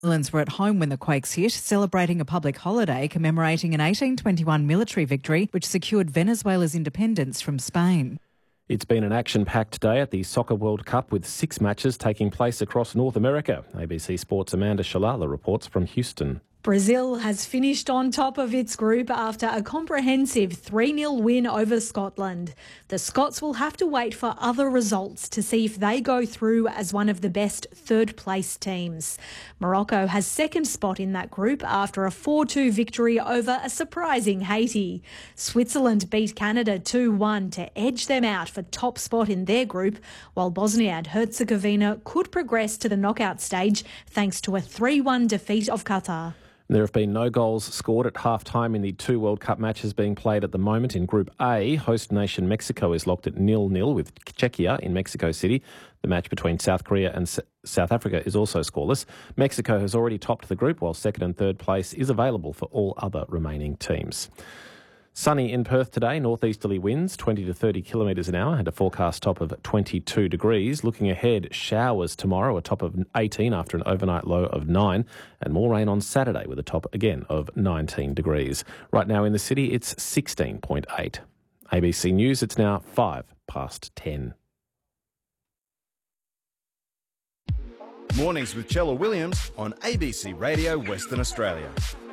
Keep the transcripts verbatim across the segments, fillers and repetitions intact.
Netherlands were at home when the quakes hit, celebrating a public holiday commemorating an eighteen twenty-one military victory which secured Venezuela's independence from Spain. It's been an action-packed day at the Soccer World Cup with six matches taking place across North America. A B C Sports' Amanda Shalala reports from Houston. Brazil has finished on top of its group after a comprehensive three nil win over Scotland. The Scots will have to wait for other results to see if they go through as one of the best third-place teams. Morocco has second spot in that group after a four two victory over a surprising Haiti. Switzerland beat Canada two one to edge them out for top spot in their group, while Bosnia and Herzegovina could progress to the knockout stage thanks to a three one defeat of Qatar. There have been no goals scored at half-time in the two World Cup matches being played at the moment. In Group A, host nation Mexico is locked at nil nil with Czechia in Mexico City. The match between South Korea and S- South Africa is also scoreless. Mexico has already topped the group, while second and third place is available for all other remaining teams. Sunny in Perth today, northeasterly winds twenty to thirty kilometres an hour and a forecast top of twenty-two degrees. Looking ahead, showers tomorrow, a top of eighteen after an overnight low of nine, and more rain on Saturday with a top again of nineteen degrees. Right now in the city, it's sixteen point eight. A B C News, it's now five past ten. Mornings with Chella Williams on A B C Radio Western Australia.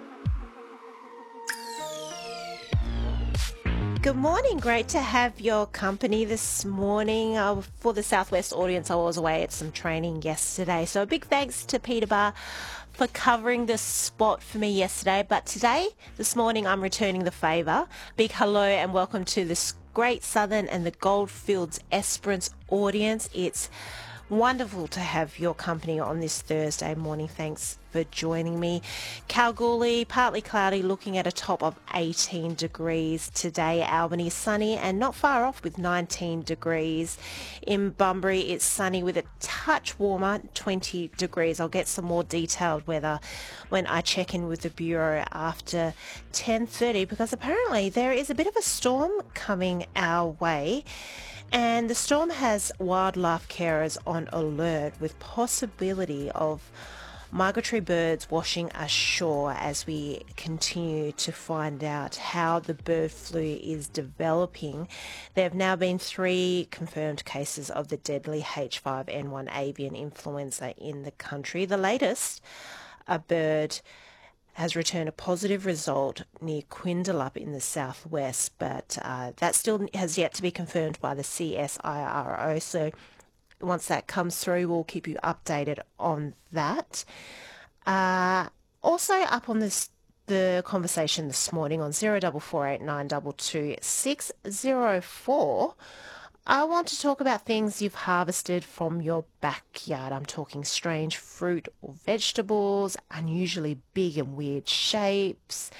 Good morning. Great to have your company this morning. Uh, for the Southwest audience, I was away at some training yesterday. So a big thanks to Peter Barr for covering the spot for me yesterday. But today, this morning, I'm returning the favour. Big hello and welcome to this Great Southern and the Goldfields Esperance audience. It's wonderful to have your company on this Thursday morning. Thanks for joining me. Kalgoorlie, partly cloudy, looking at a top of eighteen degrees today. Albany, sunny and not far off with nineteen degrees. In Bunbury, it's sunny with a touch warmer, twenty degrees. I'll get some more detailed weather when I check in with the Bureau after ten thirty, because apparently there is a bit of a storm coming our way. And the storm has wildlife carers on alert with possibility of migratory birds washing ashore as we continue to find out how the bird flu is developing. There have now been three confirmed cases of the deadly H five N one avian influenza in the country. The latest, a bird has returned a positive result near Quindalup in the southwest, but uh, that still has yet to be confirmed by the C S I R O. So once that comes through, we'll keep you updated on that. Uh, also up on this the conversation this morning on zero four four eight nine two two six zero four, I want to talk about things you've harvested from your backyard. I'm talking strange fruit or vegetables, unusually big and weird shapes.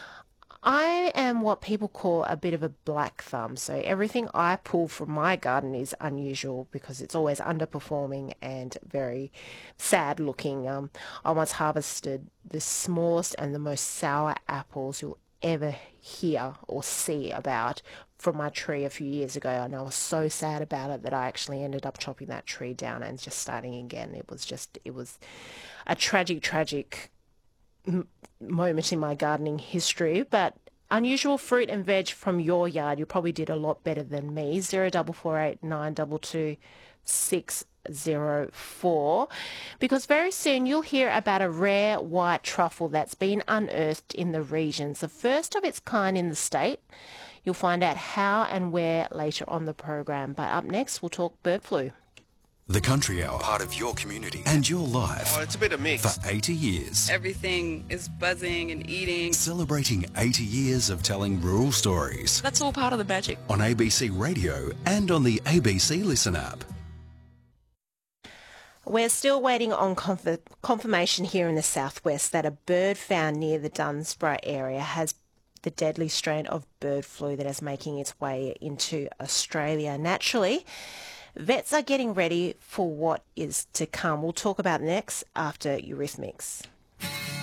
I am what people call a bit of a black thumb, so everything I pull from my garden is unusual because it's always underperforming and very sad looking. Um, I once harvested the smallest and the most sour apples you'll ever hear or see about from my tree a few years ago, and I was so sad about it that I actually ended up chopping that tree down and just starting again. It was just, it was a tragic, tragic m- moment in my gardening history. But unusual fruit and veg from your yard, you probably did a lot better than me. zero four four eight nine two two six zero four, because very soon you'll hear about a rare white truffle that's been unearthed in the regions, the first of its kind in the state. You'll find out how and where later on the program. But up next, we'll talk bird flu. The Country Hour, part of your community and your life. Oh, it's a bit of mix. For eighty years. Everything is buzzing and eating. Celebrating eighty years of telling rural stories. That's all part of the magic. On A B C Radio and on the A B C Listen app. We're still waiting on conf- confirmation here in the southwest that a bird found near the Dunsborough area has the deadly strain of bird flu that is making its way into Australia. Naturally, vets are getting ready for what is to come. We'll talk about next after Eurythmics.